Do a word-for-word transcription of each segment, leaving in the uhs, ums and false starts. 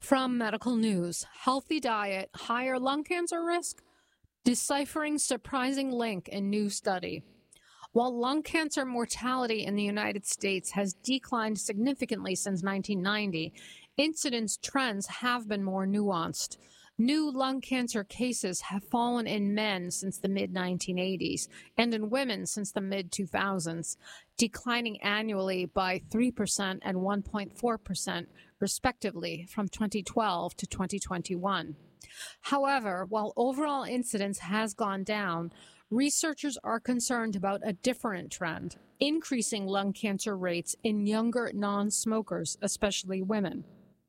From Medical News, healthy diet, higher lung cancer risk? Deciphering surprising link in new study. While lung cancer mortality in the United States has declined significantly since nineteen ninety, incidence trends have been more nuanced. New lung cancer cases have fallen in men since the mid nineteen eighties and in women since the mid two thousands, declining annually by three percent and one point four percent, respectively, from twenty twelve to twenty twenty-one. However, while overall incidence has gone down, researchers are concerned about a different trend, increasing lung cancer rates in younger non-smokers, especially women.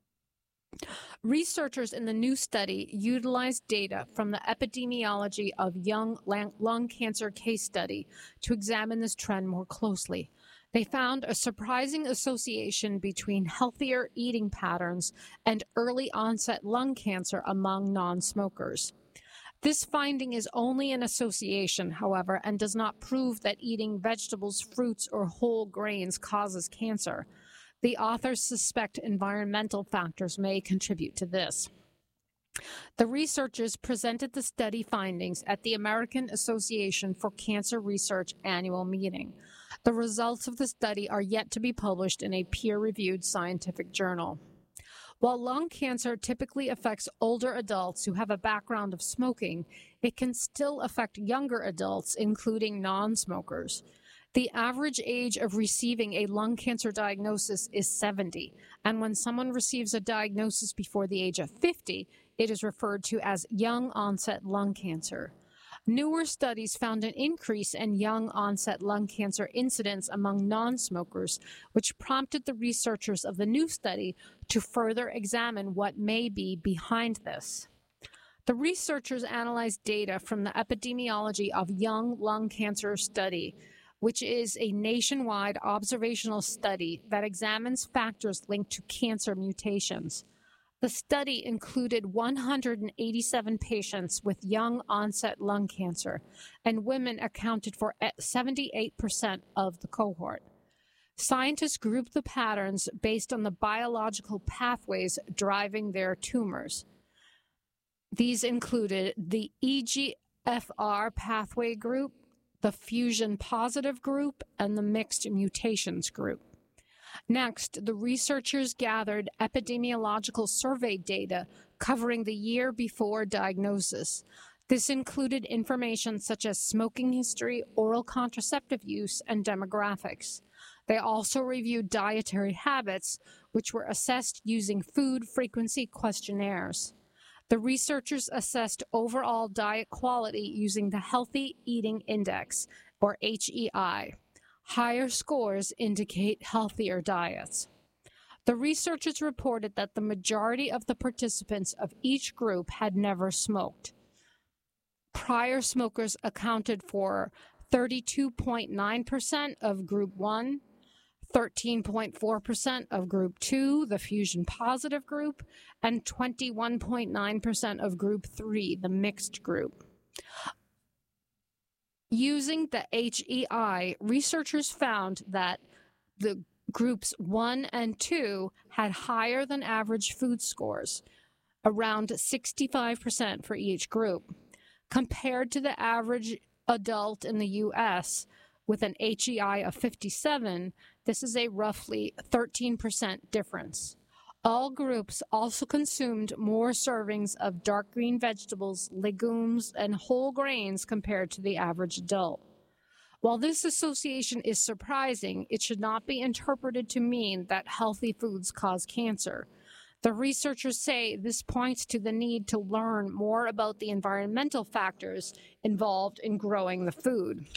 Researchers in the new study utilized data from the Epidemiology of Young Lung Cancer Case Study to examine this trend more closely. They found a surprising association between healthier eating patterns and early onset lung cancer among non-smokers. This finding is only an association, however, and does not prove that eating vegetables, fruits, or whole grains causes cancer. The authors suspect environmental factors may contribute to this. The researchers presented the study findings at the American Association for Cancer Research annual meeting. The results of the study are yet to be published in a peer-reviewed scientific journal. While lung cancer typically affects older adults who have a background of smoking, it can still affect younger adults, including non-smokers. The average age of receiving a lung cancer diagnosis is seventy, and when someone receives a diagnosis before the age of fifty, it is referred to as young-onset lung cancer. Newer studies found an increase in young-onset lung cancer incidence among non-smokers, which prompted the researchers of the new study to further examine what may be behind this. The researchers analyzed data from the Epidemiology of Young Lung Cancer Study, which is a nationwide observational study that examines factors linked to cancer mutations. The study included one hundred eighty-seven patients with young-onset lung cancer, and women accounted for seventy-eight percent of the cohort. Scientists grouped the patterns based on the biological pathways driving their tumors. These included the E G F R pathway group, the fusion-positive group, and the mixed mutations group. Next, the researchers gathered epidemiological survey data covering the year before diagnosis. This included information such as smoking history, oral contraceptive use, and demographics. They also reviewed dietary habits, which were assessed using food frequency questionnaires. The researchers assessed overall diet quality using the Healthy Eating Index, or H E I. Higher scores indicate healthier diets. The researchers reported that the majority of the participants of each group had never smoked. Prior smokers accounted for thirty-two point nine percent of Group one, thirteen point four percent of Group two, the fusion-positive group, and twenty-one point nine percent of Group three, the mixed group. Using the H E I, researchers found that the groups one and two had higher than average food scores, around sixty-five percent for each group. Compared to the average adult in the U S with an H E I of fifty-seven, this is a roughly thirteen percent difference. All groups also consumed more servings of dark green vegetables, legumes, and whole grains compared to the average adult. While this association is surprising, it should not be interpreted to mean that healthy foods cause cancer. The researchers say this points to the need to learn more about the environmental factors involved in growing the food.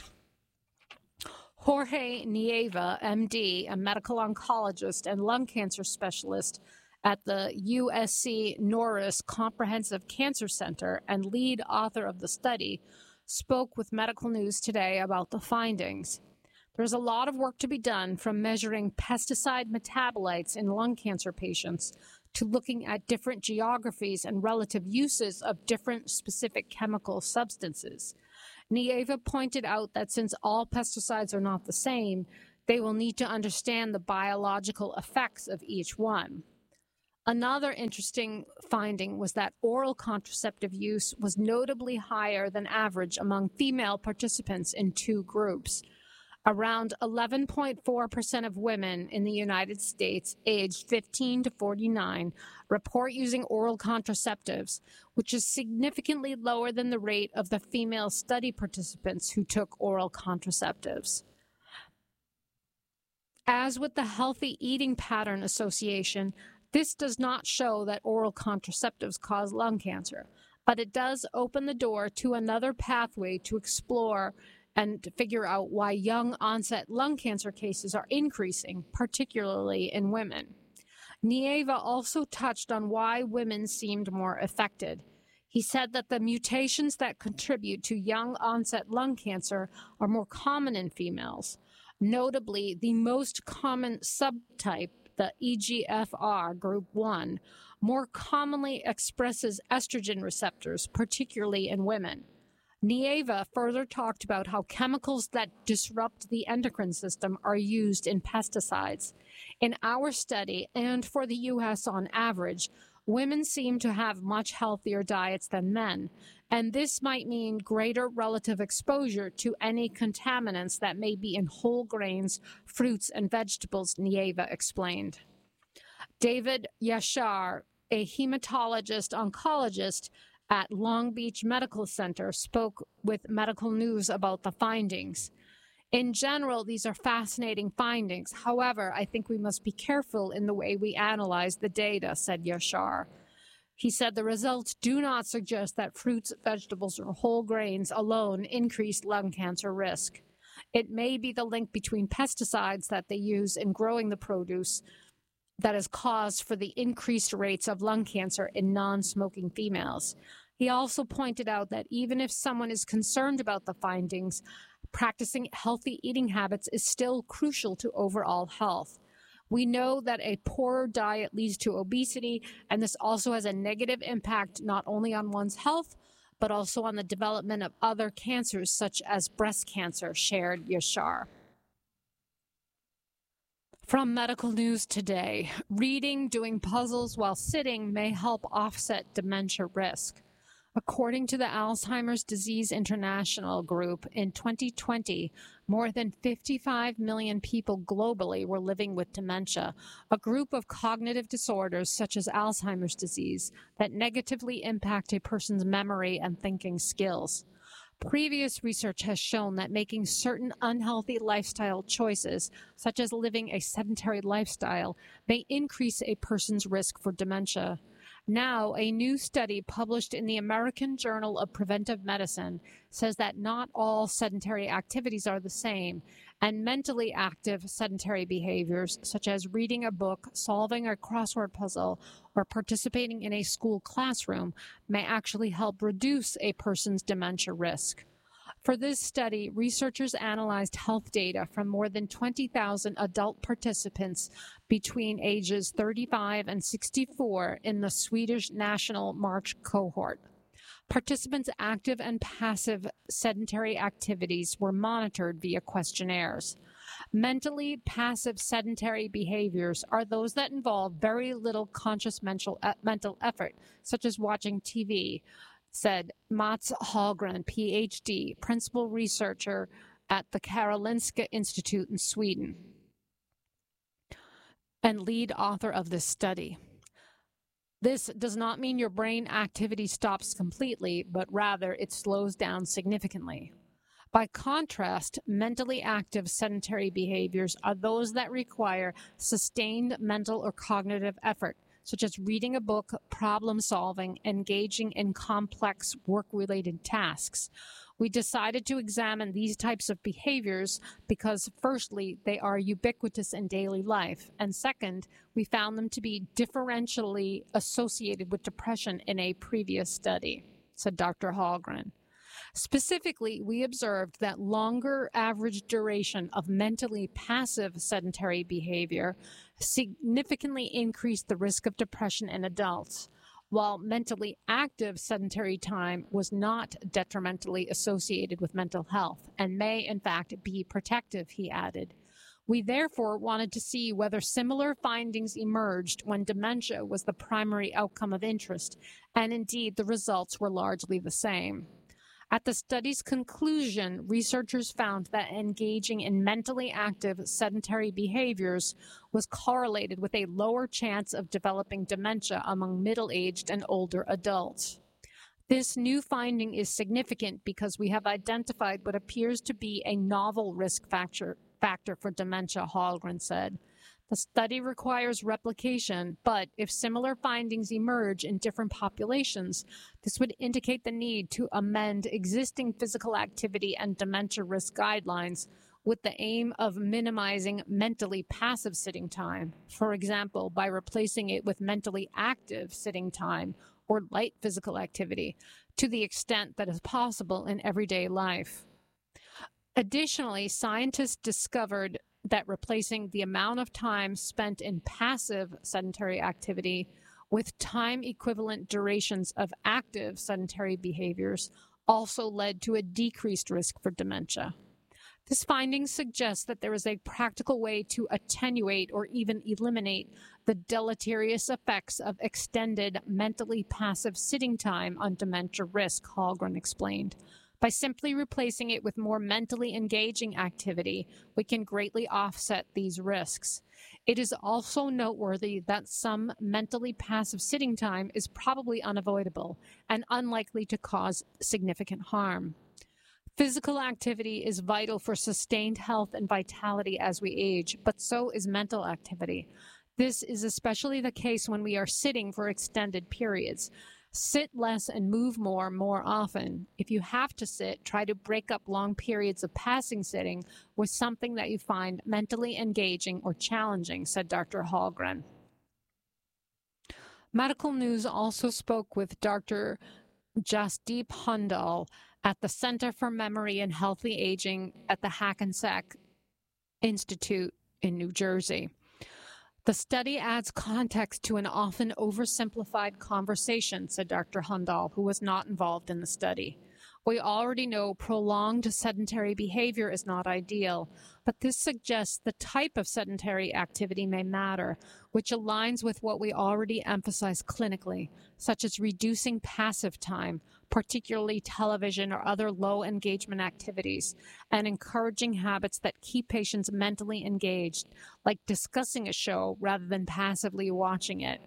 Jorge Nieva, M D, a medical oncologist and lung cancer specialist at the U S C Norris Comprehensive Cancer Center and lead author of the study, spoke with Medical News Today about the findings. There's a lot of work to be done, from measuring pesticide metabolites in lung cancer patients to looking at different geographies and relative uses of different specific chemical substances. Nieva pointed out that since all pesticides are not the same, they will need to understand the biological effects of each one. Another interesting finding was that oral contraceptive use was notably higher than average among female participants in two groups. Around eleven point four percent of women in the United States aged fifteen to forty-nine report using oral contraceptives, which is significantly lower than the rate of the female study participants who took oral contraceptives. As with the Healthy Eating Pattern Association, this does not show that oral contraceptives cause lung cancer, but it does open the door to another pathway to explore and to figure out why young onset lung cancer cases are increasing, particularly in women. Nieva also touched on why women seemed more affected. He said that the mutations that contribute to young onset lung cancer are more common in females. Notably, the most common subtype, the E G F R group one, more commonly expresses estrogen receptors, particularly in women. Nieva further talked about how chemicals that disrupt the endocrine system are used in pesticides. In our study, and for the U S on average, women seem to have much healthier diets than men, and this might mean greater relative exposure to any contaminants that may be in whole grains, fruits, and vegetables, Nieva explained. David Yashar, a hematologist-oncologist at Long Beach Medical Center, spoke with Medical News about the findings. In general, these are fascinating findings. However, I think we must be careful in the way we analyze the data, said Yashar. He said the results do not suggest that fruits, vegetables, or whole grains alone increase lung cancer risk. It may be the link between pesticides that they use in growing the produce that is cause for the increased rates of lung cancer in non-smoking females. He also pointed out that even if someone is concerned about the findings, practicing healthy eating habits is still crucial to overall health. We know that a poorer diet leads to obesity, and this also has a negative impact not only on one's health, but also on the development of other cancers such as breast cancer, shared Yashar. From Medical News Today, reading, doing puzzles while sitting may help offset dementia risk. According to the Alzheimer's Disease International Group, in twenty twenty, more than fifty-five million people globally were living with dementia, a group of cognitive disorders such as Alzheimer's disease that negatively impact a person's memory and thinking skills. Previous research has shown that making certain unhealthy lifestyle choices, such as living a sedentary lifestyle, may increase a person's risk for dementia. Now, a new study published in the American Journal of Preventive Medicine says that not all sedentary activities are the same, and mentally active sedentary behaviors, such as reading a book, solving a crossword puzzle, or participating in a school classroom, may actually help reduce a person's dementia risk. For this study, researchers analyzed health data from more than twenty thousand adult participants between ages thirty-five and sixty-four in the Swedish National March cohort. Participants' active and passive sedentary activities were monitored via questionnaires. Mentally passive sedentary behaviors are those that involve very little conscious mental, uh, mental effort, such as watching T V, said Mats Hallgren, P H D, principal researcher at the Karolinska Institute in Sweden, and lead author of this study. This does not mean your brain activity stops completely, but rather it slows down significantly. By contrast, mentally active sedentary behaviors are those that require sustained mental or cognitive effort, such as reading a book, problem solving, engaging in complex work-related tasks. We decided to examine these types of behaviors because, firstly, they are ubiquitous in daily life, and second, we found them to be differentially associated with depression in a previous study, said Doctor Hallgren. Specifically, we observed that longer average duration of mentally passive sedentary behavior significantly increased the risk of depression in adults, while mentally active sedentary time was not detrimentally associated with mental health and may, in fact, be protective, he added. We therefore wanted to see whether similar findings emerged when dementia was the primary outcome of interest, and indeed the results were largely the same. At the study's conclusion, researchers found that engaging in mentally active sedentary behaviors was correlated with a lower chance of developing dementia among middle-aged and older adults. This new finding is significant because we have identified what appears to be a novel risk factor, factor for dementia, Hallgren said. The study requires replication, but if similar findings emerge in different populations, this would indicate the need to amend existing physical activity and dementia risk guidelines with the aim of minimizing mentally passive sitting time, for example, by replacing it with mentally active sitting time or light physical activity to the extent that is possible in everyday life. Additionally, scientists discovered that replacing the amount of time spent in passive sedentary activity with time equivalent durations of active sedentary behaviors also led to a decreased risk for dementia. This finding suggests that there is a practical way to attenuate or even eliminate the deleterious effects of extended mentally passive sitting time on dementia risk, Hallgren explained. By simply replacing it with more mentally engaging activity, we can greatly offset these risks. It is also noteworthy that some mentally passive sitting time is probably unavoidable and unlikely to cause significant harm. Physical activity is vital for sustained health and vitality as we age, but so is mental activity. This is especially the case when we are sitting for extended periods. Sit less and move more more often. If you have to sit, try to break up long periods of passing sitting with something that you find mentally engaging or challenging, said Doctor Hallgren. Medical News also spoke with Doctor Jasdeep Hundal at the Center for Memory and Healthy Aging at the Hackensack Institute in New Jersey. The study adds context to an often oversimplified conversation, said Doctor Hundal, who was not involved in the study. We already know prolonged sedentary behavior is not ideal, but this suggests the type of sedentary activity may matter, which aligns with what we already emphasize clinically, such as reducing passive time, particularly television or other low-engagement activities, and encouraging habits that keep patients mentally engaged, like discussing a show rather than passively watching it.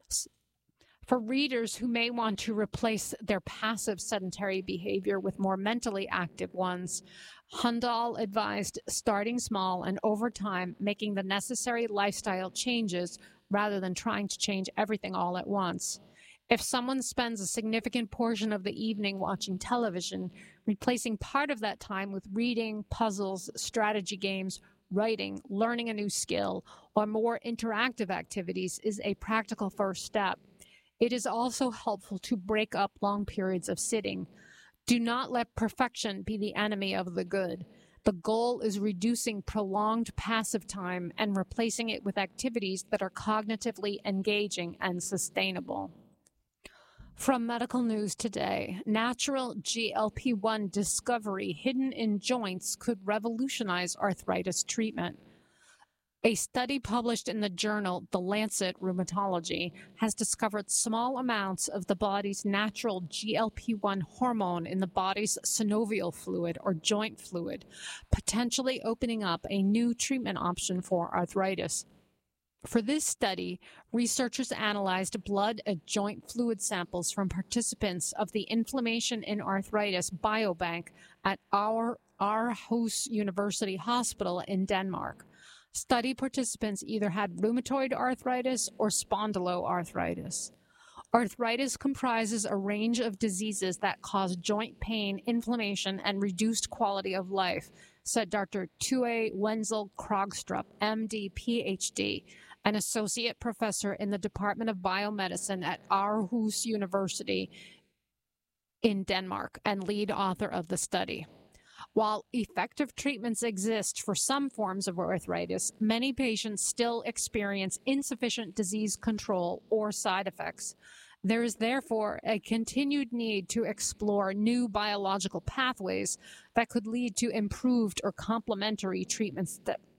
For readers who may want to replace their passive sedentary behavior with more mentally active ones, Hundal advised starting small and over time making the necessary lifestyle changes rather than trying to change everything all at once. If someone spends a significant portion of the evening watching television, replacing part of that time with reading, puzzles, strategy games, writing, learning a new skill, or more interactive activities is a practical first step. It is also helpful to break up long periods of sitting. Do not let perfection be the enemy of the good. The goal is reducing prolonged passive time and replacing it with activities that are cognitively engaging and sustainable. From Medical News today, natural G L P one discovery hidden in joints could revolutionize arthritis treatment. A study published in the journal The Lancet Rheumatology has discovered small amounts of the body's natural G L P one hormone in the body's synovial fluid or joint fluid, potentially opening up a new treatment option for arthritis. For this study, researchers analyzed blood and joint fluid samples from participants of the Inflammation in Arthritis Biobank at our Aarhus University Hospital in Denmark. Study participants either had rheumatoid arthritis or spondyloarthritis. Arthritis comprises a range of diseases that cause joint pain, inflammation, and reduced quality of life, said Doctor Tue Wenzel Krogstrup, M D, P H D, an associate professor in the Department of Biomedicine at Aarhus University in Denmark and lead author of the study. While effective treatments exist for some forms of arthritis, many patients still experience insufficient disease control or side effects. There is therefore a continued need to explore new biological pathways that could lead to improved or complementary treatments that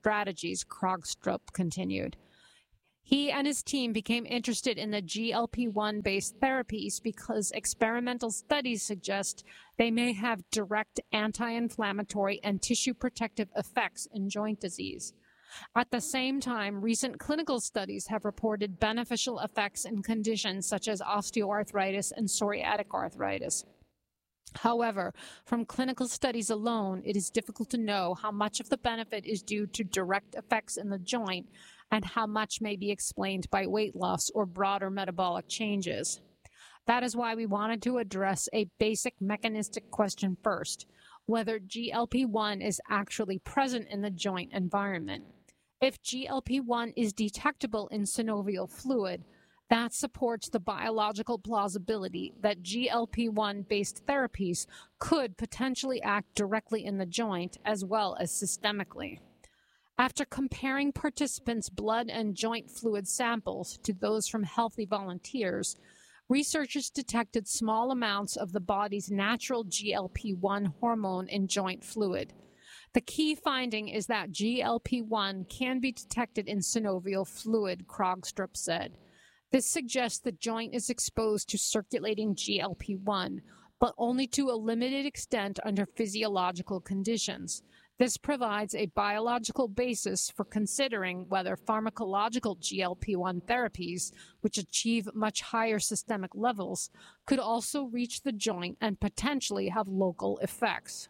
strategies, Krogstrup continued. He and his team became interested in the G L P one based therapies because experimental studies suggest they may have direct anti-inflammatory and tissue protective effects in joint disease. At the same time, recent clinical studies have reported beneficial effects in conditions such as osteoarthritis and psoriatic arthritis. However, from clinical studies alone, it is difficult to know how much of the benefit is due to direct effects in the joint and how much may be explained by weight loss or broader metabolic changes. That is why we wanted to address a basic mechanistic question first, whether G L P one is actually present in the joint environment. If G L P one is detectable in synovial fluid, that supports the biological plausibility that G L P one based therapies could potentially act directly in the joint as well as systemically. After comparing participants' blood and joint fluid samples to those from healthy volunteers, researchers detected small amounts of the body's natural G L P one hormone in joint fluid. The key finding is that G L P one can be detected in synovial fluid, Krogstrup said. This suggests the joint is exposed to circulating G L P one, but only to a limited extent under physiological conditions. This provides a biological basis for considering whether pharmacological G L P one therapies, which achieve much higher systemic levels, could also reach the joint and potentially have local effects.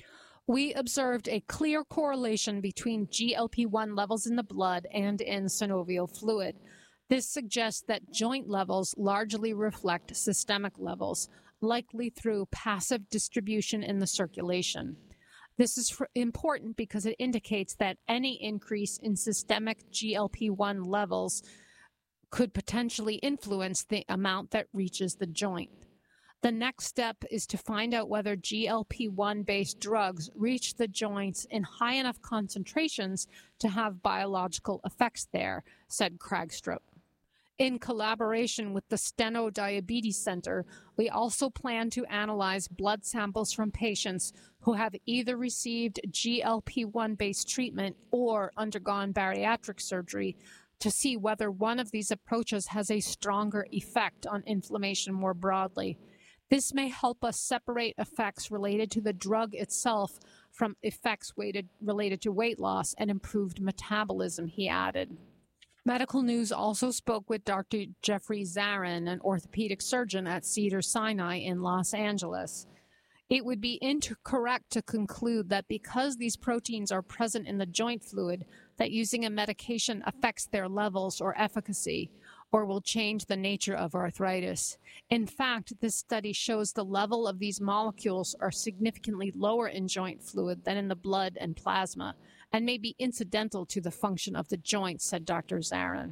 We observed a clear correlation between G L P one levels in the blood and in synovial fluid. This suggests that joint levels largely reflect systemic levels, likely through passive distribution in the circulation. This is important because it indicates that any increase in systemic G L P one levels could potentially influence the amount that reaches the joint. The next step is to find out whether G L P one based drugs reach the joints in high enough concentrations to have biological effects there, said Krogstrup. In collaboration with the Steno Diabetes Center, we also plan to analyze blood samples from patients who have either received G L P one based treatment or undergone bariatric surgery to see whether one of these approaches has a stronger effect on inflammation more broadly. This may help us separate effects related to the drug itself from effects weighted, related to weight loss and improved metabolism, he added. Medical News also spoke with Doctor Jeffrey Zarin, an orthopedic surgeon at Cedars-Sinai in Los Angeles. It would be incorrect to conclude that because these proteins are present in the joint fluid, that using a medication affects their levels or efficacy, or will change the nature of arthritis. In fact, this study shows the level of these molecules are significantly lower in joint fluid than in the blood and plasma, and may be incidental to the function of the joint, said Doctor Zarin.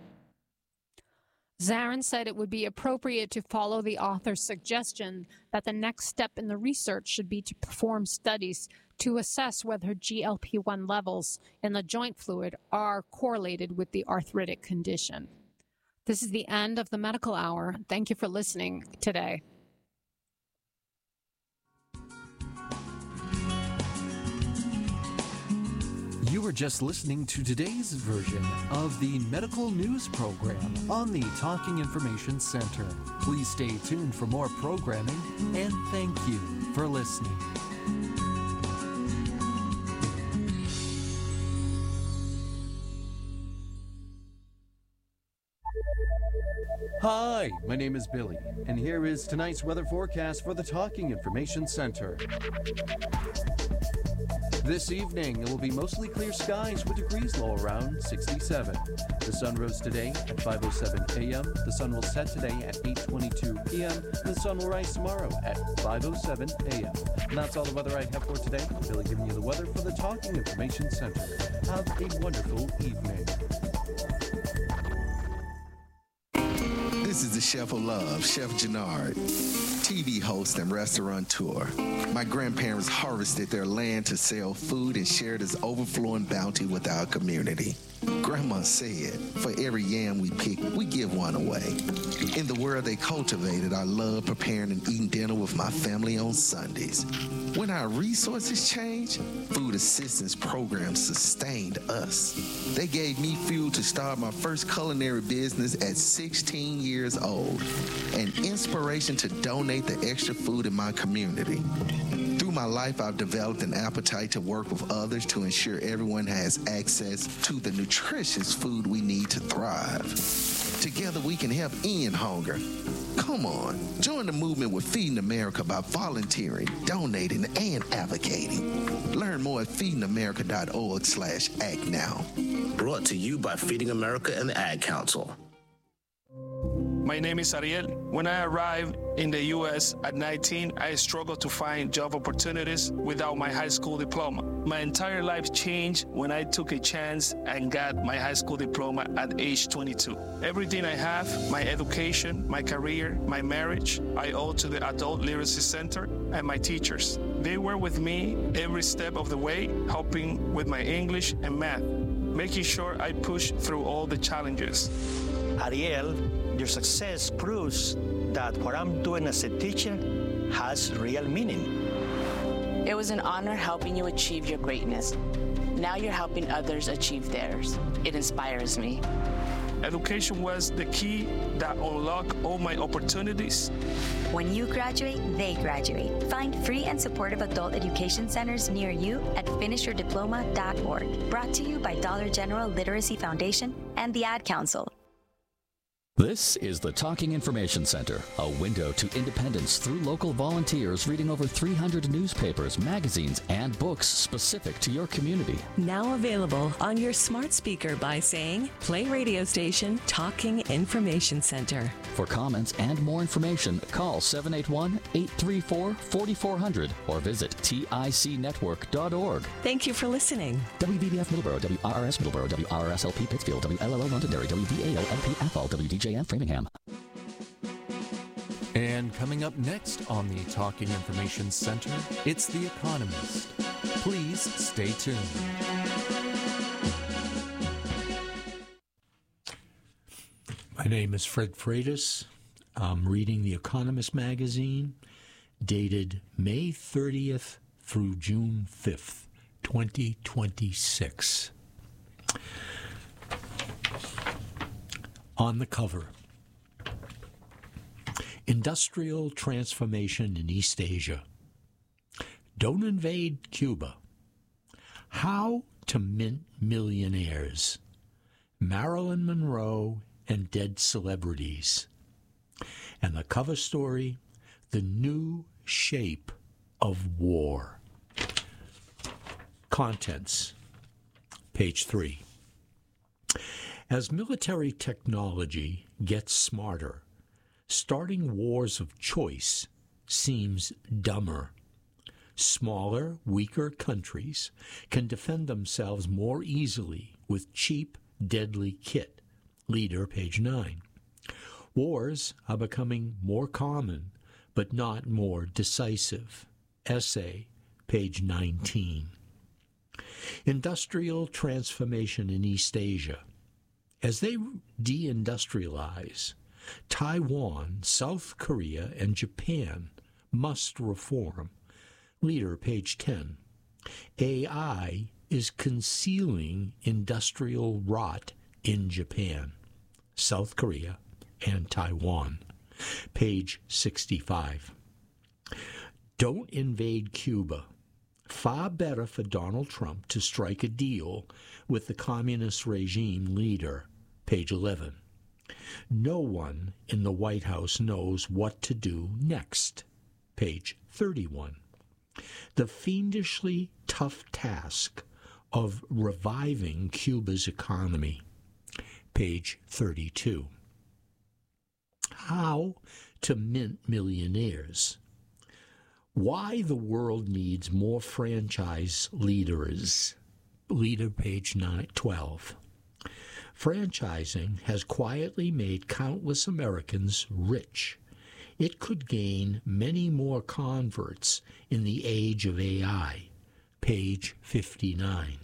Zarin said it would be appropriate to follow the author's suggestion that the next step in the research should be to perform studies to assess whether G L P one levels in the joint fluid are correlated with the arthritic condition. This is the end of the Medical Hour. Thank you for listening today. You were just listening to today's version of the Medical News Program on the Talking Information Center. Please stay tuned for more programming, and thank you for listening. Hi, my name is Billy, and here is tonight's weather forecast for the Talking Information Center. This evening, it will be mostly clear skies with degrees low around sixty-seven. The sun rose today at five oh seven a.m. The sun will set today at eight twenty-two p.m. And the sun will rise tomorrow at five oh seven a.m. And that's all the weather I have for today. Billy giving you the weather for the Talking Information Center. Have a wonderful evening. This is the Chef of Love, Chef Jannard, T V host and restaurateur. My grandparents harvested their land to sell food and share this overflowing bounty with our community. Grandma said, for every yam we pick, we give one away. In the world they cultivated, I love preparing and eating dinner with my family on Sundays. When our resources changed, food assistance programs sustained us. They gave me fuel to start my first culinary business at sixteen years old, and inspiration to donate the extra food in my community. Through my life, I've developed an appetite to work with others to ensure everyone has access to the nutritious food we need to thrive. Together, we can help end hunger. Come on, join the movement with Feeding America by volunteering, donating, and advocating. Learn more at feeding america dot org slash act now. Brought to you by Feeding America and the Ad Council. My name is Ariel. When I arrived in the U S at nineteen, I struggled to find job opportunities without my high school diploma. My entire life changed when I took a chance and got my high school diploma at age twenty-two. Everything I have, my education, my career, my marriage, I owe to the Adult Literacy Center and my teachers. They were with me every step of the way, helping with my English and math, making sure I push through all the challenges. Ariel, your success proves that what I'm doing as a teacher has real meaning. It was an honor helping you achieve your greatness. Now you're helping others achieve theirs. It inspires me. Education was the key that unlocked all my opportunities. When you graduate, they graduate. Find free and supportive adult education centers near you at finish your diploma dot org. Brought to you by Dollar General Literacy Foundation and the Ad Council. This is the Talking Information Center, a window to independence through local volunteers reading over three hundred newspapers, magazines, and books specific to your community. Now available on your smart speaker by saying, play radio station Talking Information Center. For comments and more information, call seven eight one, eight three four, four four zero zero or visit tic network dot org. Thank you for listening. W B B F Middleborough, W R R S Middleborough, W R R S L P Pittsfield, W L L O Londonderry, W V A O L P F L, W D J N Framingham. And coming up next on the Talking Information Center, it's The Economist. Please stay tuned. My name is Fred Freitas. I'm reading The Economist magazine, dated May thirtieth through June fifth, twenty twenty-six. On the cover, Industrial Transformation in East Asia. Don't invade Cuba. How to mint millionaires. Marilyn Monroe and dead celebrities. And the cover story, The New Shape of War. Contents, page three. As military technology gets smarter, starting wars of choice seems dumber. Smaller, weaker countries can defend themselves more easily with cheap, deadly kit. Leader, page nine. Wars are becoming more common, but not more decisive. Essay, page nineteen. Industrial transformation in East Asia. As they deindustrialize, Taiwan, South Korea, and Japan must reform. Leader, page ten. A I is concealing industrial rot in Japan, South Korea, and Taiwan. Page sixty-five. Don't invade Cuba. Far better for Donald Trump to strike a deal with the communist regime leader. Page eleven. No one in the White House knows what to do next. Page thirty-one. The fiendishly tough task of reviving Cuba's economy. Page thirty-two. How to mint millionaires. Why the world needs more franchise leaders. Leader, page nine, twelve. Franchising has quietly made countless Americans rich. It could gain many more converts in the age of A I. Page fifty-nine.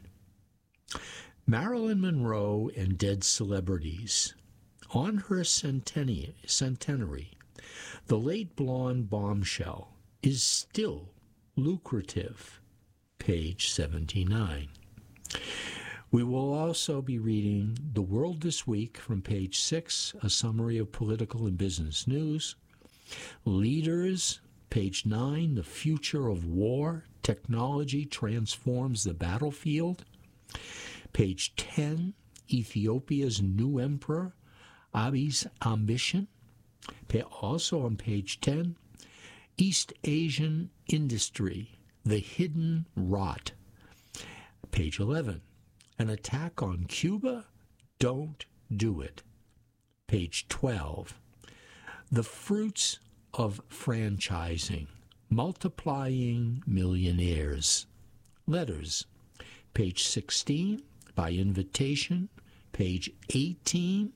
Marilyn Monroe and dead celebrities. On her centenary, centenary, the late blonde bombshell is still lucrative. Page seventy-nine. We will also be reading The World This Week from page six, a summary of political and business news. Leaders, page nine, The Future of War, Technology Transforms the Battlefield. Page ten, Ethiopia's New Emperor, Abiy's Ambition. Also on page ten, East Asian Industry, The Hidden Rot. Page eleven, An Attack on Cuba? Don't do it. Page twelve, The Fruits of Franchising, Multiplying Millionaires. Letters. Page sixteen, By Invitation. Page eighteen,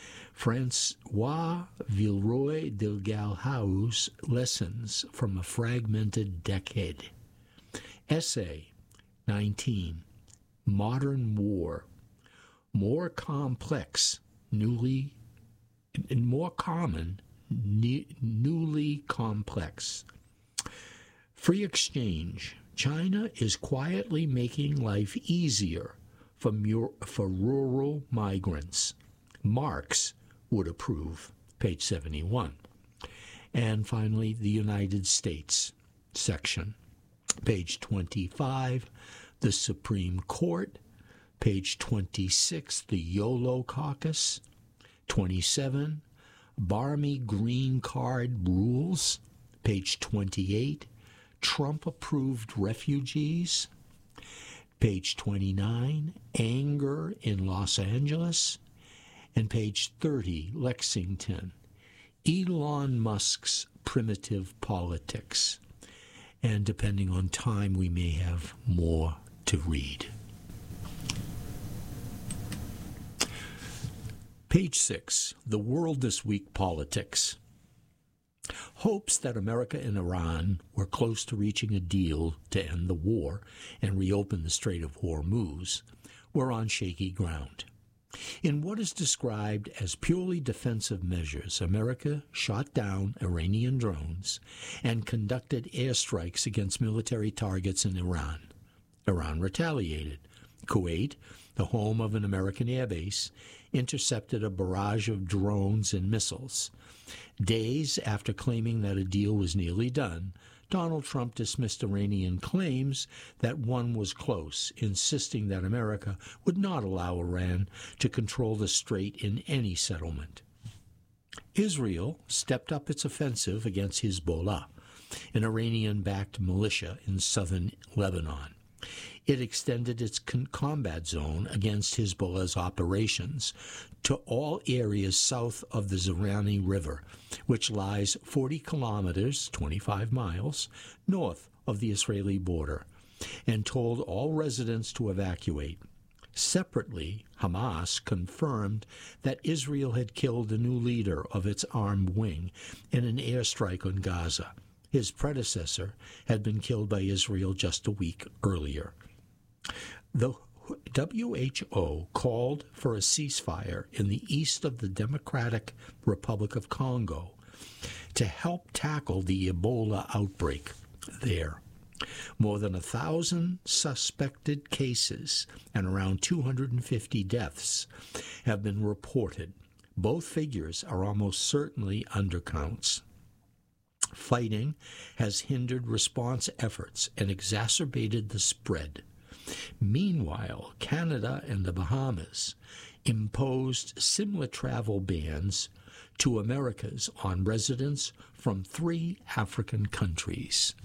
Francois Villeroy de Galhaus, Lessons from a Fragmented Decade. Essay nineteen, Modern War, More Complex, Newly, More Common, ne- Newly Complex. Free exchange. China is quietly making life easier for, mur- for rural migrants. Marx would approve, page seventy-one. And finally, the United States section, page twenty-five, the Supreme Court, page twenty-six, the YOLO Caucus, twenty-seven, Barmy Green Card Rules, page twenty-eight, Trump-approved refugees, page twenty-nine, Anger in Los Angeles, and page thirty, Lexington, Elon Musk's Primitive Politics. And depending on time, we may have more to read. Page six, The World This Week Politics. Hopes that America and Iran were close to reaching a deal to end the war and reopen the Strait of Hormuz were on shaky ground. In what is described as purely defensive measures, America shot down Iranian drones and conducted airstrikes against military targets in Iran. Iran retaliated. Kuwait, the home of an American airbase, intercepted a barrage of drones and missiles. Days after claiming that a deal was nearly done, Donald Trump dismissed Iranian claims that one was close, insisting that America would not allow Iran to control the strait in any settlement. Israel stepped up its offensive against Hezbollah, an Iranian-backed militia in southern Lebanon. It extended its con- combat zone against Hezbollah's operations to all areas south of the Zerani River, which lies forty kilometers, twenty-five miles, north of the Israeli border, and told all residents to evacuate. Separately, Hamas confirmed that Israel had killed the new leader of its armed wing in an airstrike on Gaza. His predecessor had been killed by Israel just a week earlier. The W H O called for a ceasefire in the east of the Democratic Republic of Congo to help tackle the Ebola outbreak there. More than a thousand suspected cases and around two hundred fifty deaths have been reported. Both figures are almost certainly undercounts. Fighting has hindered response efforts and exacerbated the spread. Meanwhile, Canada and the Bahamas imposed similar travel bans to Americas on residents from three African countries.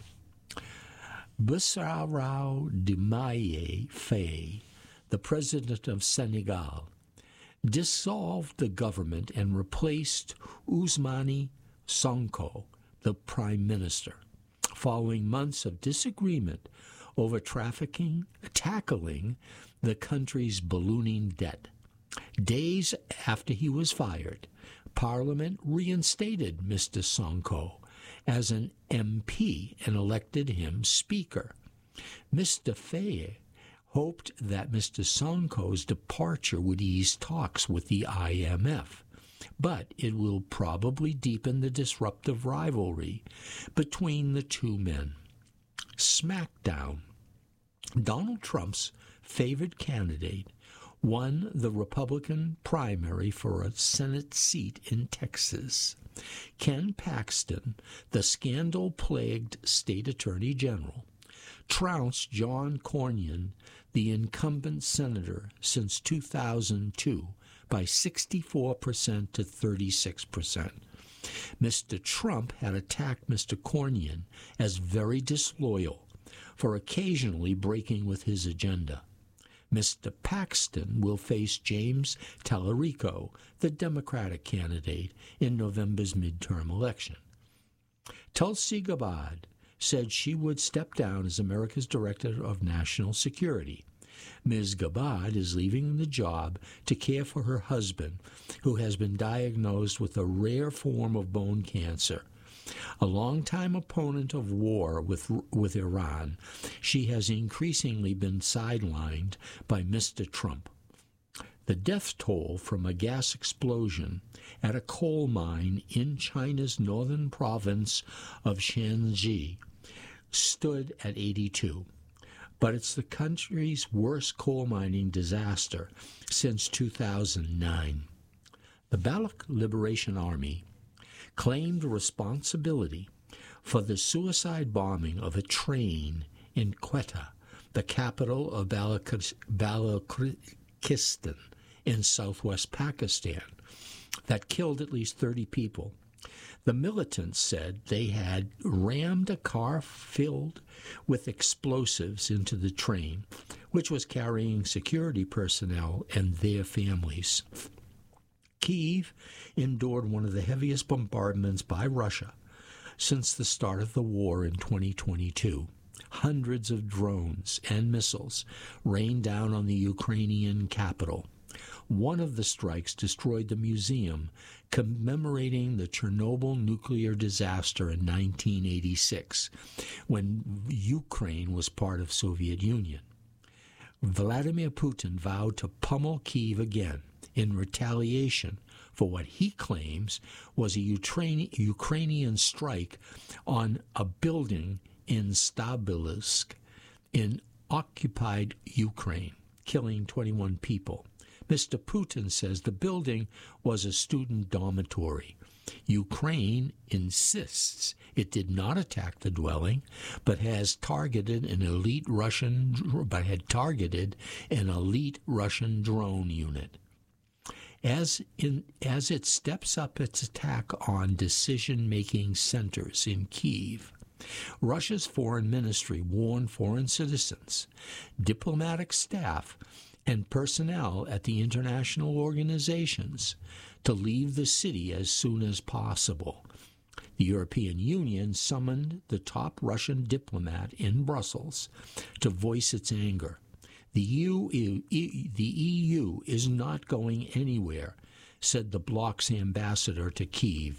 Bassirou Diomaye Faye, the president of Senegal, dissolved the government and replaced Ousmane Sonko, the prime minister, following months of disagreement over trafficking, tackling the country's ballooning debt. Days after he was fired, Parliament reinstated Mister Sonko as an M P and elected him Speaker. Mister Faye hoped that Mister Sonko's departure would ease talks with the I M F, but it will probably deepen the disruptive rivalry between the two men. Smackdown. Donald Trump's favored candidate won the Republican primary for a Senate seat in Texas. Ken Paxton, the scandal-plagued state attorney general, trounced John Cornyn, the incumbent senator since two thousand two, by sixty-four percent to thirty-six percent. Mister Trump had attacked Mister Cornyn as very disloyal for occasionally breaking with his agenda. Mister Paxton will face James Tallarico, the Democratic candidate, in November's midterm election. Tulsi Gabbard said she would step down as America's Director of National Security. Miz Gabbard is leaving the job to care for her husband, who has been diagnosed with a rare form of bone cancer. A longtime opponent of war with, with Iran, she has increasingly been sidelined by Mister Trump. The death toll from a gas explosion at a coal mine in China's northern province of Shanxi stood at eighty-two. But it's the country's worst coal mining disaster since two thousand nine. The Baloch Liberation Army claimed responsibility for the suicide bombing of a train in Quetta, the capital of Balochistan in southwest Pakistan, that killed at least thirty people. The militants said they had rammed a car filled with explosives into the train, which was carrying security personnel and their families. Kyiv endured one of the heaviest bombardments by Russia since the start of the war in twenty twenty-two. Hundreds of drones and missiles rained down on the Ukrainian capital. One of the strikes destroyed the museum commemorating the Chernobyl nuclear disaster in nineteen eighty-six, when Ukraine was part of Soviet Union. Vladimir Putin vowed to pummel Kyiv again in retaliation for what he claims was a Ukrainian strike on a building in Stabilsk in occupied Ukraine, killing twenty-one people. Mister Putin says the building was a student dormitory. Ukraine insists it did not attack the dwelling, but has targeted an elite Russian, but had targeted an elite Russian drone unit. As in as it steps up its attack on decision-making centers in Kyiv, Russia's foreign ministry warned foreign citizens, diplomatic staff, and personnel at the international organizations to leave the city as soon as possible. The European Union summoned the top Russian diplomat in Brussels to voice its anger. The E U, the E U is not going anywhere, said the bloc's ambassador to Kyiv.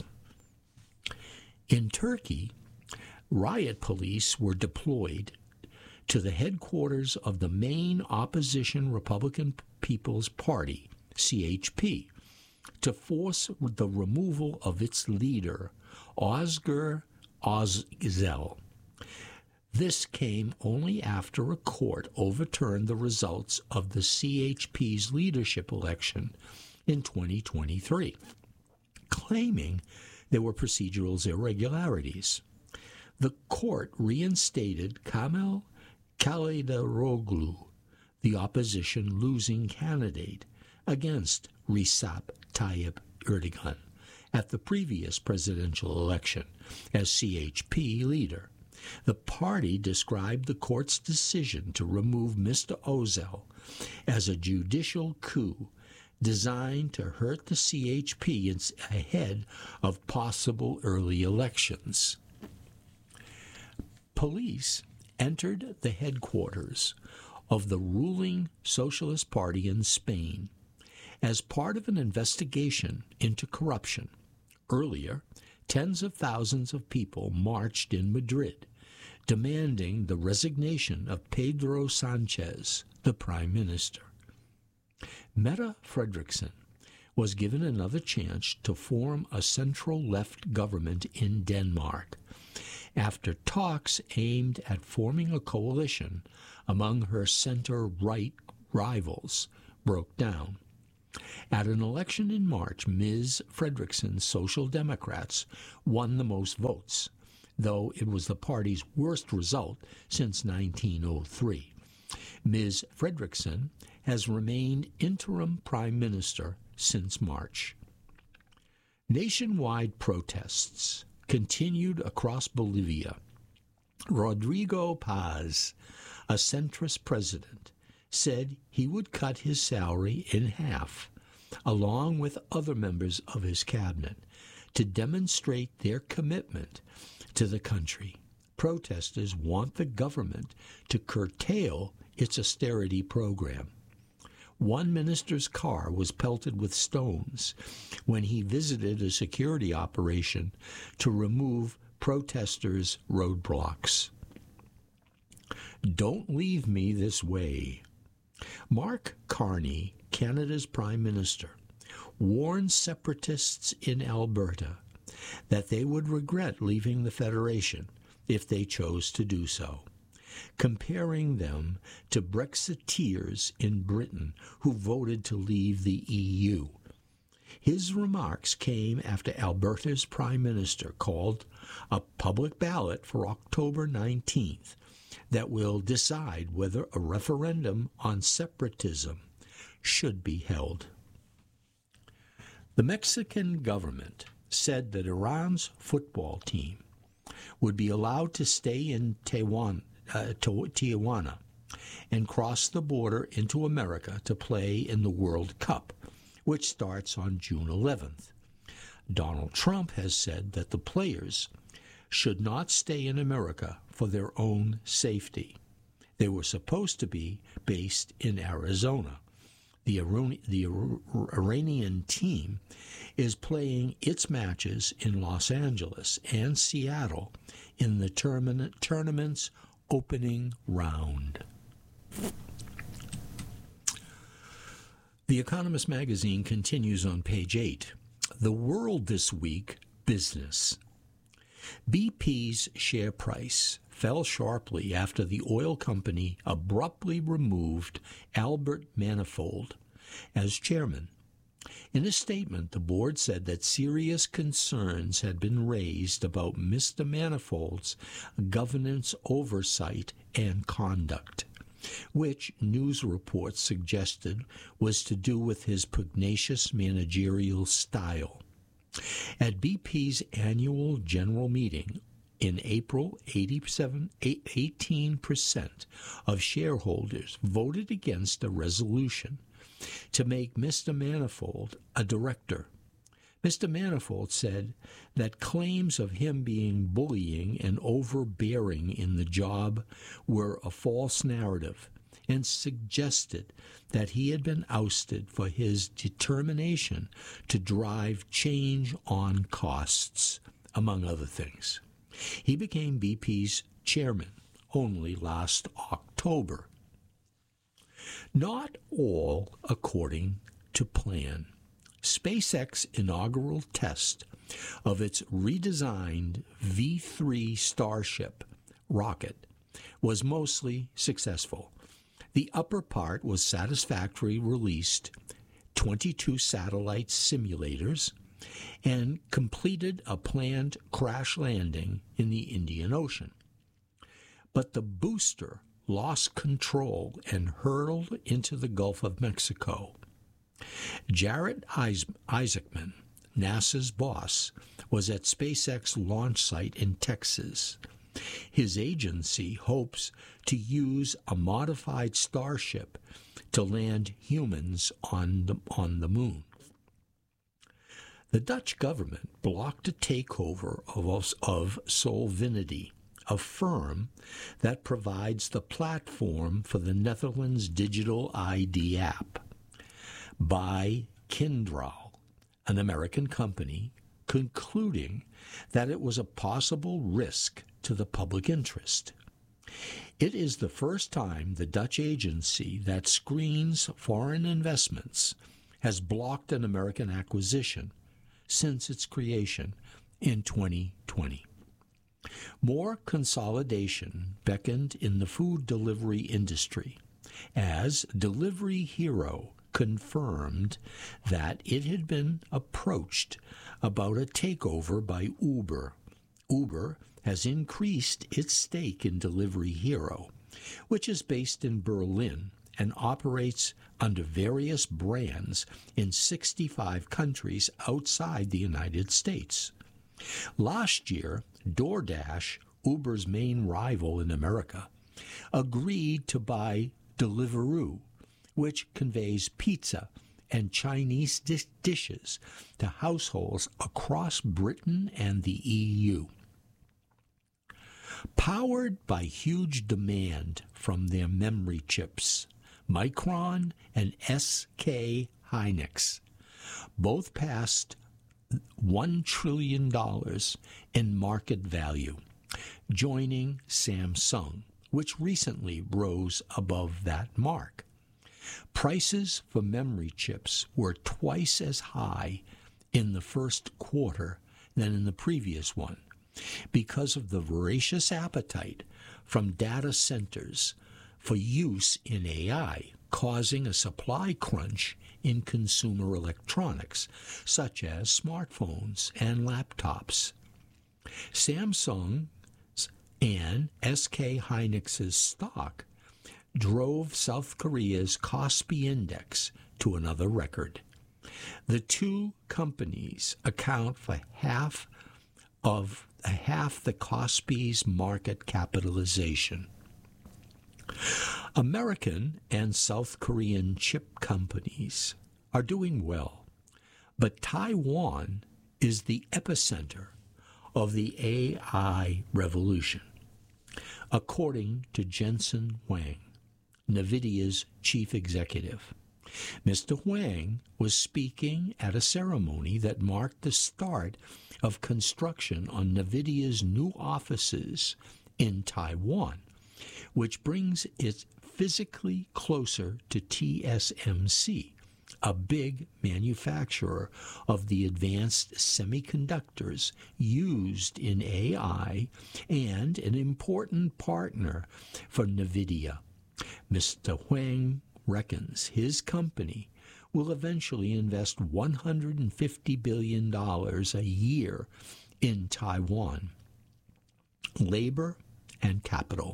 In Turkey, riot police were deployed to the headquarters of the main opposition Republican People's Party, C H P, to force the removal of its leader, Özgür Özel. This came only after a court overturned the results of the C H P's leadership election in twenty twenty-three, claiming there were procedural irregularities. The court reinstated Kemal Kılıçdaroğlu, the opposition losing candidate, against Recep Tayyip Erdogan at the previous presidential election as C H P leader. The party described the court's decision to remove Mister Özel as a judicial coup designed to hurt the C H P ahead of possible early elections. Police entered the headquarters of the ruling Socialist Party in Spain as part of an investigation into corruption. Earlier, tens of thousands of people marched in Madrid, demanding the resignation of Pedro Sanchez, the prime minister. Mette Frederiksen was given another chance to form a central-left government in Denmark after talks aimed at forming a coalition among her center-right rivals broke down. At an election in March, Miz Frederiksen's Social Democrats won the most votes, though it was the party's worst result since nineteen oh three. Miz Frederiksen has remained interim prime minister since March. Nationwide protests continued across Bolivia. Rodrigo Paz, a centrist president, said he would cut his salary in half, along with other members of his cabinet, to demonstrate their commitment to the country. Protesters want the government to curtail its austerity program. One minister's car was pelted with stones when he visited a security operation to remove protesters' roadblocks. Don't leave me this way. Mark Carney, Canada's Prime Minister, warned separatists in Alberta that they would regret leaving the Federation if they chose to do so, comparing them to Brexiteers in Britain who voted to leave the E U. His remarks came after Alberta's Prime Minister called a public ballot for October nineteenth that will decide whether a referendum on separatism should be held. The Mexican government said that Iran's football team would be allowed to stay in Tijuana, uh, Tijuana and cross the border into America to play in the World Cup, which starts on June eleventh. Donald Trump has said that the players should not stay in America for their own safety. They were supposed to be based in Arizona. The, Iran- the Iranian team is playing its matches in Los Angeles and Seattle in the termin- tournament's opening round. The Economist magazine continues on page eight. The World This Week, Business. B P's share price fell sharply after the oil company abruptly removed Albert Manifold as chairman. In a statement, the board said that serious concerns had been raised about Mister Manifold's governance oversight and conduct, which news reports suggested was to do with his pugnacious managerial style. At B P's annual general meeting in April, eighty-seven, eighteen percent of shareholders voted against a resolution to make Mister Manifold a director. Mister Manifold said that claims of him being bullying and overbearing in the job were a false narrative, and suggested that he had been ousted for his determination to drive change on costs, among other things. He became B P's chairman only last October. Not all according to plan. SpaceX's inaugural test of its redesigned V three Starship rocket was mostly successful. The upper part was satisfactorily released twenty-two satellite simulators and completed a planned crash landing in the Indian Ocean. But the booster lost control and hurtled into the Gulf of Mexico. Jared Isaacman, NASA's boss, was at SpaceX launch site in Texas. His agency hopes to use a modified Starship to land humans on the, on the moon. The Dutch government blocked a takeover of, of Solvinity, a firm that provides the platform for the Netherlands' digital I D app, by Kyndryl, an American company, concluding that it was a possible risk to the public interest. It is the first time the Dutch agency that screens foreign investments has blocked an American acquisition since its creation in twenty twenty. More consolidation beckoned in the food delivery industry as Delivery Hero confirmed that it had been approached about a takeover by Uber. Uber has increased its stake in Delivery Hero, which is based in Berlin and operates under various brands in sixty-five countries outside the United States. Last year, DoorDash, Uber's main rival in America, agreed to buy Deliveroo, which conveys pizza and Chinese dish- dishes to households across Britain and the E U. Powered by huge demand from their memory chips, Micron and S K Hynix both passed one trillion dollars in market value, joining Samsung, which recently rose above that mark. Prices for memory chips were twice as high in the first quarter than in the previous one because of the voracious appetite from data centers for use in A I, causing a supply crunch in consumer electronics, such as smartphones and laptops. Samsung and S K Hynix's stock drove South Korea's Kospi Index to another record. The two companies account for half of half the Kospi's market capitalization. American and South Korean chip companies are doing well, but Taiwan is the epicenter of the A I revolution. According to Jensen Huang, NVIDIA's chief executive, Mister Huang was speaking at a ceremony that marked the start of construction on NVIDIA's new offices in Taiwan, which brings it physically closer to T S M C, a big manufacturer of the advanced semiconductors used in A I and an important partner for NVIDIA. Mister Huang reckons his company will eventually invest one hundred fifty billion dollars a year in Taiwan. Labor and capital.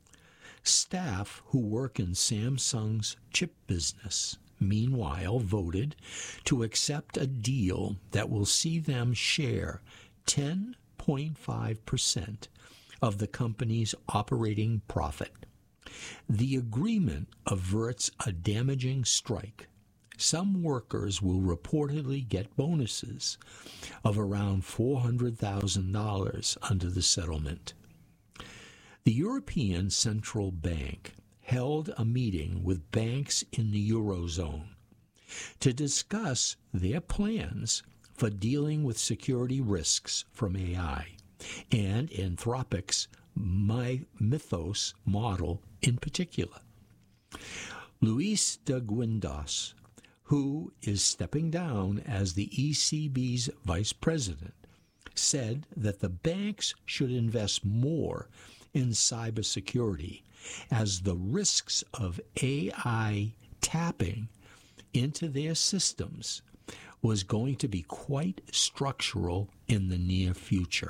Staff who work in Samsung's chip business, meanwhile, voted to accept a deal that will see them share ten point five percent of the company's operating profit. The agreement averts a damaging strike. Some workers will reportedly get bonuses of around four hundred thousand dollars under the settlement. The European Central Bank held a meeting with banks in the Eurozone to discuss their plans for dealing with security risks from A I and Anthropic's Mythos model in particular. Luis de Guindos, who is stepping down as the E C B's vice president, said that the banks should invest more in cybersecurity as the risks of A I tapping into their systems was going to be quite structural in the near future.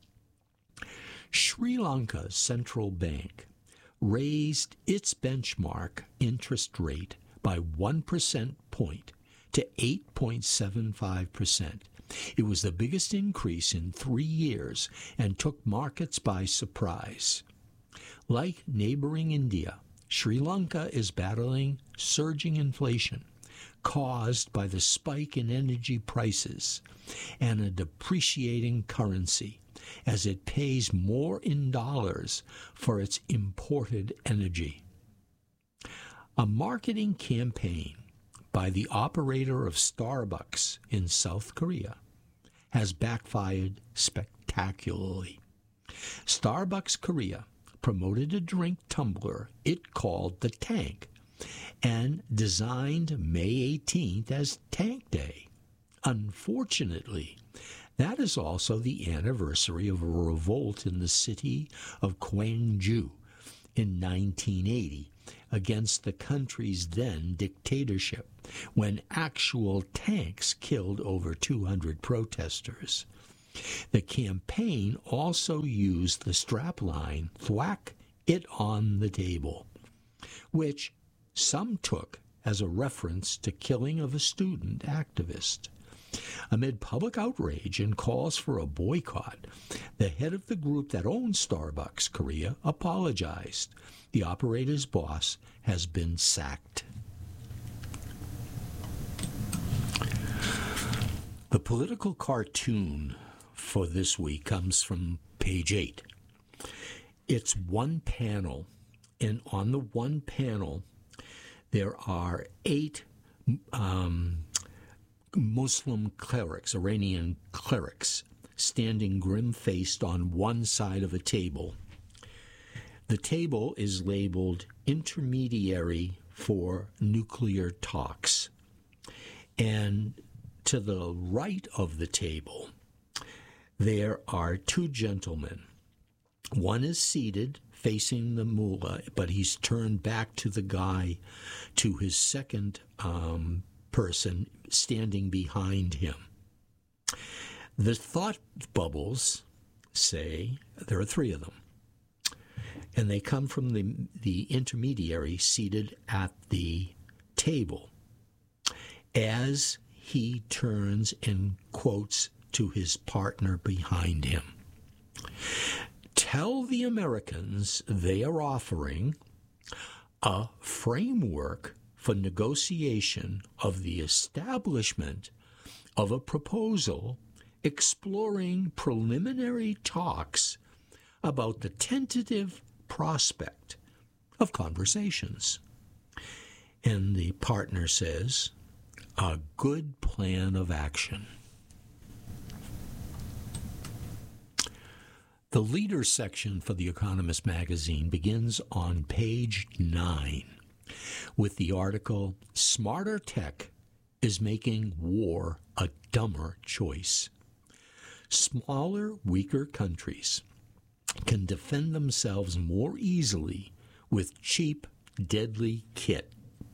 Sri Lanka's central bank raised its benchmark interest rate by one percent point to eight point seven five percent. It was the biggest increase in three years and took markets by surprise. Like neighboring India, Sri Lanka is battling surging inflation caused by the spike in energy prices and a depreciating currency, as it pays more in dollars for its imported energy. A marketing campaign by the operator of Starbucks in South Korea has backfired spectacularly. Starbucks Korea promoted a drink tumbler it called the Tank and designed May eighteenth as Tank Day. Unfortunately, that is also the anniversary of a revolt in the city of Gwangju in nineteen eighty against the country's then dictatorship, when actual tanks killed over two hundred protesters. The campaign also used the strapline, "Thwack it on the table," which some took as a reference to killing of a student activist. Amid public outrage and calls for a boycott, the head of the group that owns Starbucks Korea apologized. The operator's boss has been sacked. The political cartoon for this week comes from page eight. It's one panel, and on the one panel, there are eight um, Muslim clerics, Iranian clerics, standing grim-faced on one side of a table. The table is labeled Intermediary for Nuclear Talks. And to the right of the table, there are two gentlemen. One is seated facing the mullah, but he's turned back to the guy, to his second um, person standing behind him. The thought bubbles say, there are three of them, and they come from the, the intermediary seated at the table as he turns and quotes to his partner behind him. Tell the Americans they are offering a framework for negotiation of the establishment of a proposal exploring preliminary talks about the tentative prospect of conversations. And the partner says, a good plan of action. The leader section for The Economist magazine begins on page nine with the article, Smarter Tech is Making War a Dumber Choice. Smaller, weaker countries can defend themselves more easily with cheap, deadly kit.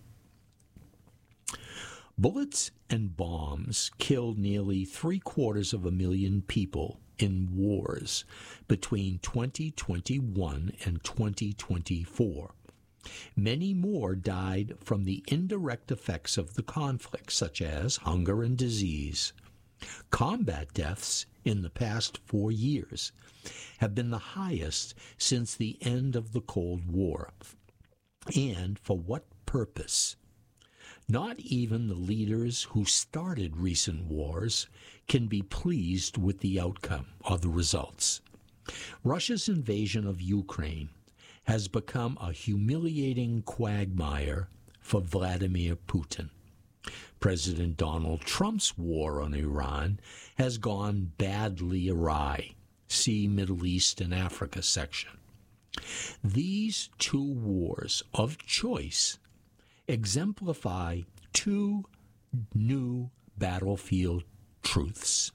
Bullets and bombs killed nearly three-quarters of a million people in wars between twenty twenty-one and twenty twenty-four. Many more died from the indirect effects of the conflict, such as hunger and disease. Combat deaths in the past four years have been the highest since the end of the Cold War. And for what purpose? Not even the leaders who started recent wars can be pleased with the outcome or the results. Russia's invasion of Ukraine has become a humiliating quagmire for Vladimir Putin. President Donald Trump's war on Iran has gone badly awry. See Middle East and Africa section. These two wars of choice exemplify two new battlefield truths.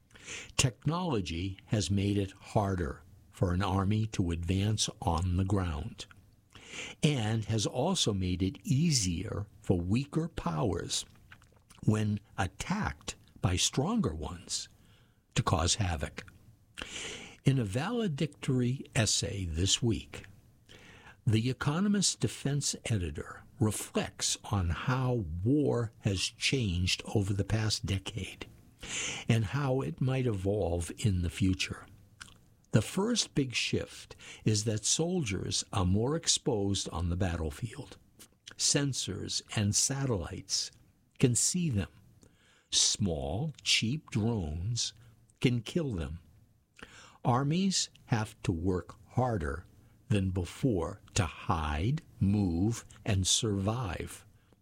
Technology has made it harder for an army to advance on the ground, and has also made it easier for weaker powers, when attacked by stronger ones, to cause havoc. In a valedictory essay this week, The Economist defense editor reflects on how war has changed over the past decade and how it might evolve in the future. The first big shift is that soldiers are more exposed on the battlefield. Sensors and satellites can see them. Small, cheap drones can kill them. Armies have to work harder than before to hide, move, and survive.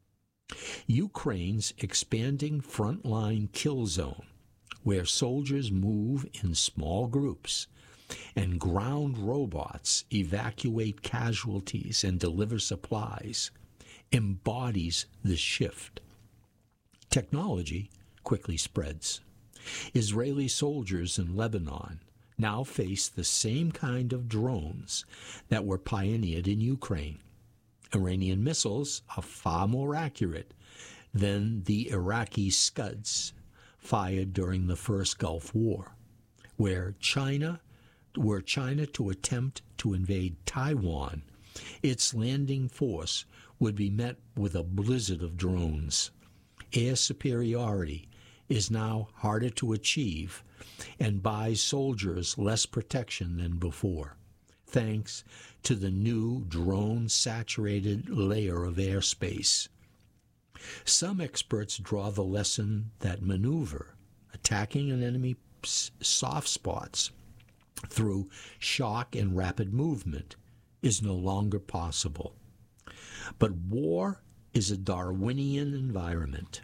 Ukraine's expanding frontline kill zone, where soldiers move in small groups and ground robots evacuate casualties and deliver supplies, embodies this shift. Technology quickly spreads. Israeli soldiers in Lebanon now face the same kind of drones that were pioneered in Ukraine. Iranian missiles are far more accurate than the Iraqi Scuds fired during the first Gulf War, where China, were China to attempt to invade Taiwan, its landing force would be met with a blizzard of drones. Air superiority is now harder to achieve and buys soldiers less protection than before, thanks to the new drone-saturated layer of airspace. Some experts draw the lesson that maneuver, attacking an enemy's soft spots through shock and rapid movement, is no longer possible. But war is a Darwinian environment,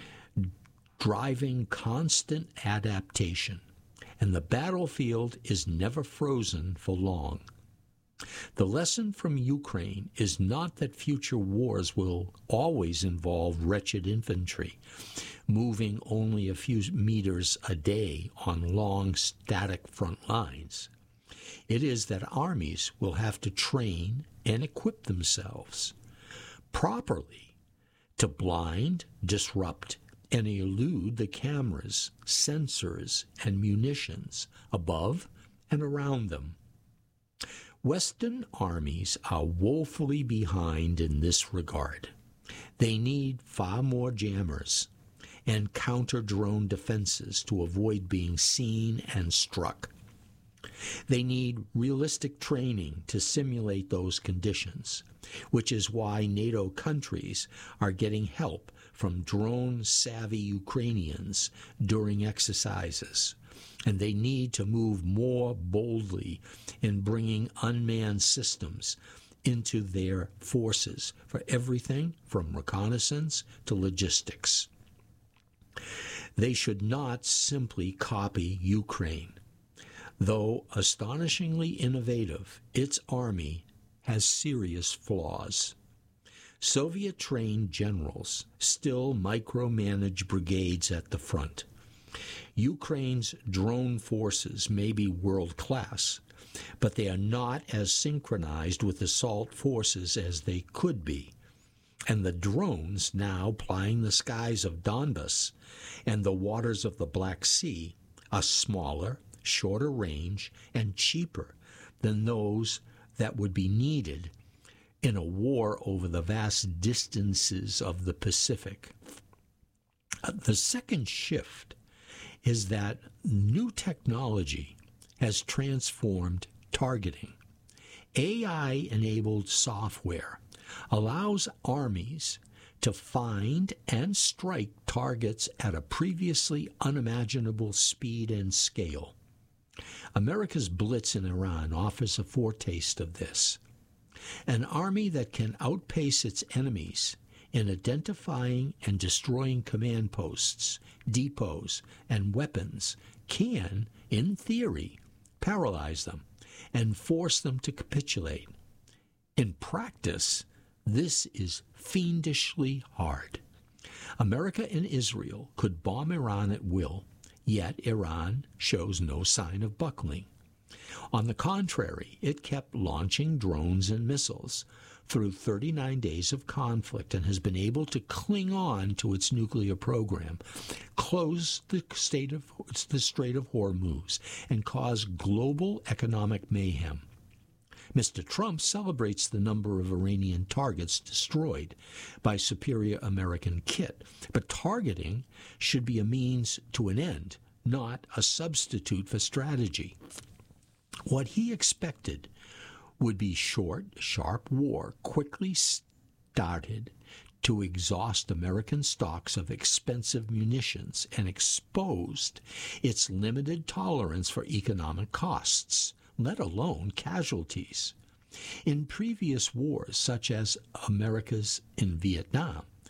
driving constant adaptation, and the battlefield is never frozen for long. The lesson from Ukraine is not that future wars will always involve wretched infantry, moving only a few meters a day on long, static front lines. It is that armies will have to train and equip themselves properly to blind, disrupt, and elude the cameras, sensors, and munitions above and around them. Western armies are woefully behind in this regard. They need far more jammers and counter-drone defenses to avoid being seen and struck. They need realistic training to simulate those conditions, which is why NATO countries are getting help from drone-savvy Ukrainians during exercises, and they need to move more boldly in bringing unmanned systems into their forces for everything from reconnaissance to logistics. They should not simply copy Ukraine. Though astonishingly innovative, its army has serious flaws. Soviet-trained generals still micromanage brigades at the front. Ukraine's drone forces may be world-class, but they are not as synchronized with assault forces as they could be. And the drones now plying the skies of Donbas and the waters of the Black Sea are smaller, shorter range, and cheaper than those that would be needed in a war over the vast distances of the Pacific. The second shift is that new technology has transformed targeting. A I-enabled software allows armies to find and strike targets at a previously unimaginable speed and scale. America's blitz in Iran offers a foretaste of this. An army that can outpace its enemies in identifying and destroying command posts, depots, and weapons can, in theory, paralyze them and force them to capitulate. In practice, this is fiendishly hard. America and Israel could bomb Iran at will, yet Iran shows no sign of buckling. On the contrary, it kept launching drones and missiles through thirty-nine days of conflict and has been able to cling on to its nuclear program, close the state of the Strait of Hormuz, and cause global economic mayhem. Mister Trump celebrates the number of Iranian targets destroyed by superior American kit, but targeting should be a means to an end, not a substitute for strategy. What he expected would be short, sharp war quickly started to exhaust American stocks of expensive munitions and exposed its limited tolerance for economic costs, let alone casualties. In previous wars, such as America's in Vietnam,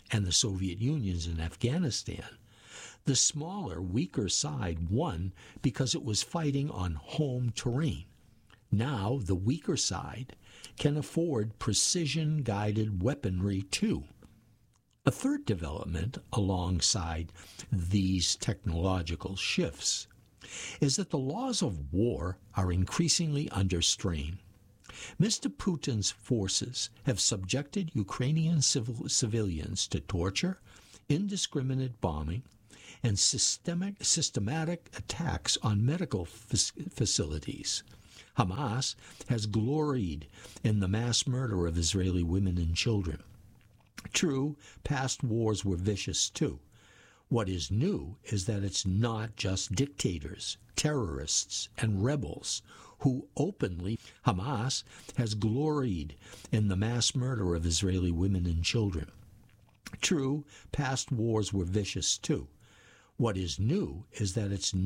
and the Soviet Union's in Afghanistan, the smaller, weaker side won because it was fighting on home terrain. Now the weaker side can afford precision-guided weaponry too. A third development alongside these technological shifts is that the laws of war are increasingly under strain. Mister Putin's forces have subjected Ukrainian civil, civilians to torture, indiscriminate bombing, and systemic, systematic attacks on medical f- facilities. Hamas has gloried in the mass murder of Israeli women and children. True, past wars were vicious too. What is new is that it's not just dictators, terrorists, and rebels who openly, Hamas has gloried in the mass murder of Israeli women and children. True, past wars were vicious too. What is new is that it's